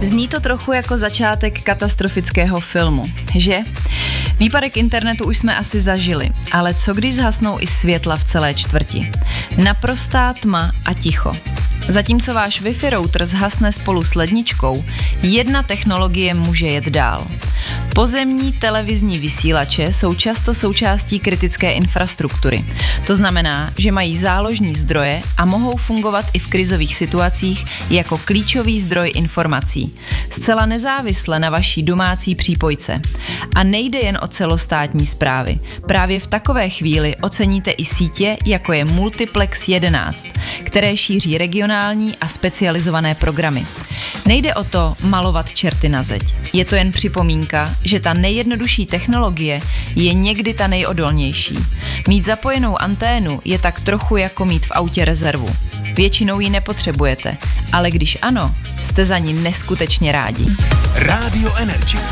Zní to trochu jako začátek katastrofického filmu, že? Výpadek internetu už jsme asi zažili, ale co když zhasnou i světla v celé čtvrti? Naprostá tma a ticho. Zatímco váš Wi-Fi router zhasne spolu s ledničkou, jedna technologie může jet dál. Pozemní televizní vysílače jsou často součástí kritické infrastruktury. To znamená, že mají záložní zdroje a mohou fungovat i v krizových situacích jako klíčový zdroj informací. Zcela nezávisle na vaší domácí přípojce. A nejde jen o celostátní správy. Právě v takové chvíli oceníte i sítě, jako je Multiplex 11, které šíří regionální a specializované programy. Nejde o to malovat čerty na zeď. Je to jen připomínka, že ta nejjednodušší technologie je někdy ta nejodolnější. Mít zapojenou anténu je tak trochu jako mít v autě rezervu. Většinou ji nepotřebujete, ale když ano, jste za ní neskutečně rádi. Radio Energy.